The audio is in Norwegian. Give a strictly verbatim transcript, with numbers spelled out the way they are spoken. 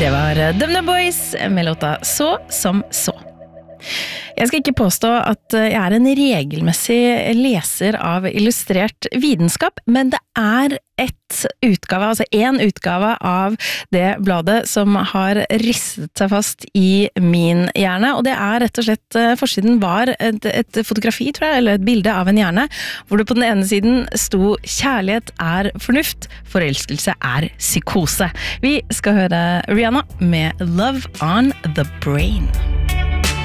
Det var Dømne Boys med låta Så som så. Jeg skal ikke påstå at jeg er en regelmessig leser av illustrert vitenskap, men det er et utgave, altså en utgave av det bladet som har ristet seg fast i min hjerne, og det er rett og slett, forsiden var et, et fotografi, tror jeg, eller et bilde av en hjerne, hvor det på den ene siden sto kjærlighet er fornuft, forelskelse er psykose. Vi skal høre Rihanna med Love on the Brain.